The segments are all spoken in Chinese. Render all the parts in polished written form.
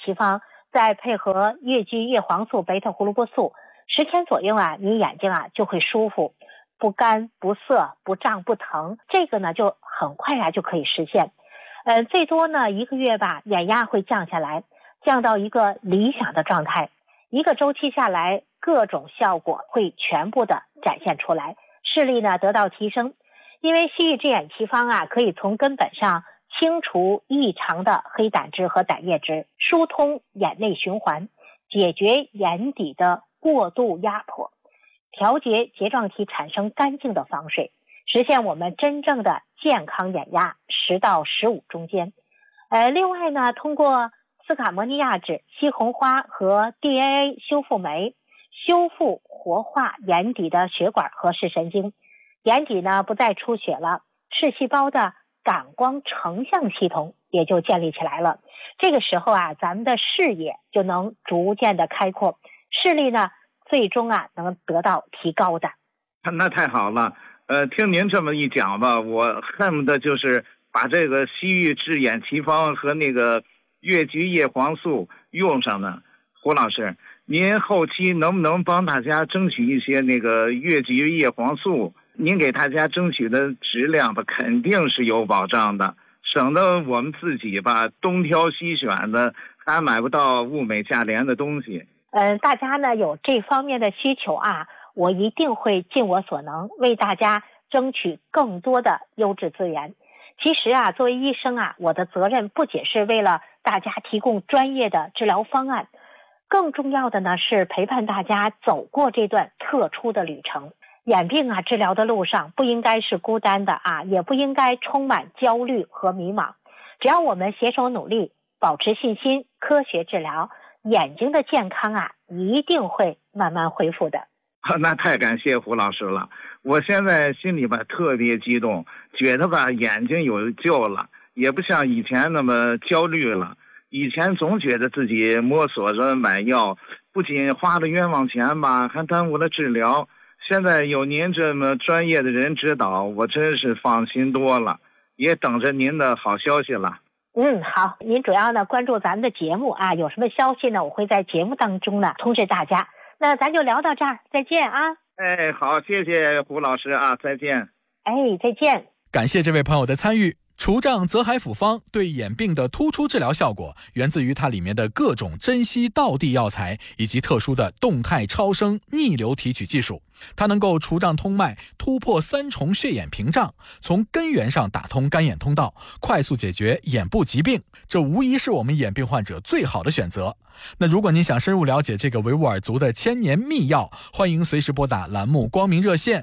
奇方，再配合越橘叶黄素、贝塔胡萝卜素，10天左右啊，你眼睛啊就会舒服，不干不涩不胀不疼，这个呢就很快啊就可以实现。最多呢1个月吧，眼压会降下来，降到一个理想的状态。1个周期下来，各种效果会全部的展现出来，视力呢得到提升。因为西域之眼奇方啊，可以从根本上清除异常的黑胆汁和胆液质，疏通眼内循环，解决眼底的过度压迫，调节睫状体产生干净的防水，实现我们真正的健康眼压10到15中间。另外呢，通过斯卡摩尼亚酯、西红花和 DNA 修复酶修复活化眼底的血管和视神经，眼底呢不再出血了，视细胞的感光成像系统也就建立起来了。这个时候啊，咱们的视野就能逐渐的开阔，视力呢最终啊能得到提高的。 那太好了，听您这么一讲吧，我恨不得就是把这个西域之眼奇方和那个越橘叶黄素用上呢。胡老师，您后期能不能帮大家争取一些那个越橘叶黄素？您给大家争取的质量吧，肯定是有保障的，省得我们自己吧东挑西选的，还买不到物美价廉的东西。 大家呢有这方面的需求啊，我一定会尽我所能为大家争取更多的优质资源。其实啊，作为医生啊，我的责任不仅是为了大家提供专业的治疗方案，更重要的呢是陪伴大家走过这段特殊的旅程。眼病啊治疗的路上不应该是孤单的啊，也不应该充满焦虑和迷茫。只要我们携手努力，保持信心，科学治疗，眼睛的健康啊一定会慢慢恢复的。 那太感谢胡老师了，我现在心里吧特别激动，觉得吧眼睛有救了，也不像以前那么焦虑了。以前总觉得自己摸索着买药，不仅花了冤枉钱吧，还耽误了治疗。现在有您这么专业的人指导，我真是放心多了，也等着您的好消息了。 好，您主要呢关注咱们的节目啊，有什么消息呢，我会在节目当中呢通知大家。那咱就聊到这儿，再见啊！ 好，谢谢胡老师啊，再见。 再见。 感谢这位朋友的参与。除障泽海辅方对眼病的突出治疗效果，源自于它里面的各种珍稀道地药材以及特殊的动态超声逆流提取技术。它能够除障通脉，突破3重血眼屏障，从根源上打通干眼通道，快速解决眼部疾病，这无疑是我们眼病患者最好的选择。那如果您想深入了解这个维吾尔族的千年秘药，欢迎随时拨打栏目光明热线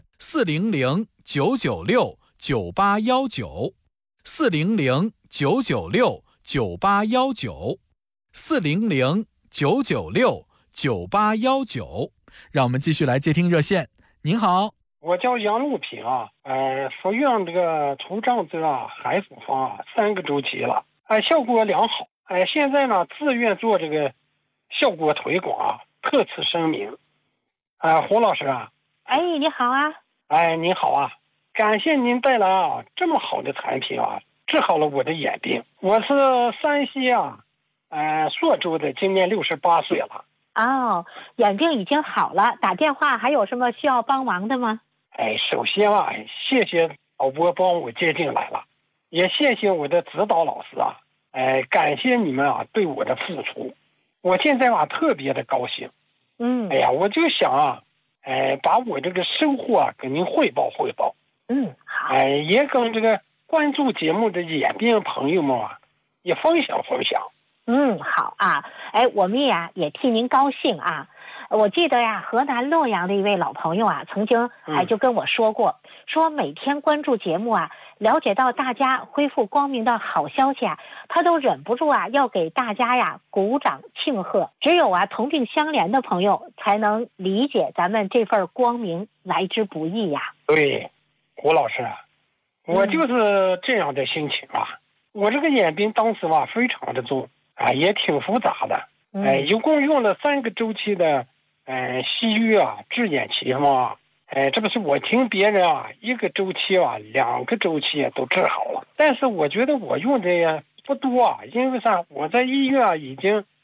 400-996-9819，400-996-9819，让我们继续来接听热线。您好， 我叫杨路平啊，服用这个除障泽海辅方啊3个周期了，效果良好。现在呢自愿做这个效果推广啊，特此声明。胡老师啊， 你好啊。 您好啊，感谢您带来啊这么好的产品啊，治好了我的眼病。我是山西朔州的，今年68岁了。 眼病已经好了，打电话还有什么需要帮忙的吗？ 首先啊，谢谢导播帮我接进来了，也谢谢我的指导老师啊，感谢你们啊对我的付出，我现在啊特别的高兴。我就想啊，把我这个收获啊跟您汇报汇报。 好。 也跟这个关注节目的眼病朋友们啊，也分享分享。 好啊。我们也替您高兴啊。我记得呀，河南洛阳的一位老朋友啊，曾经就跟我说过，说每天关注节目啊，了解到大家恢复光明的好消息啊，他都忍不住啊要给大家呀鼓掌庆贺。只有啊同病相怜的朋友才能理解咱们这份光明来之不易呀。 对，胡老师，我就是这样的心情啊。我这个眼病当时吧非常的重也挺复杂的。一共用了3个周期的西域治眼奇方。这不是我听别人1个周期2个周期都治好了，但是我觉得我用的也不多因为啥？我在医院已经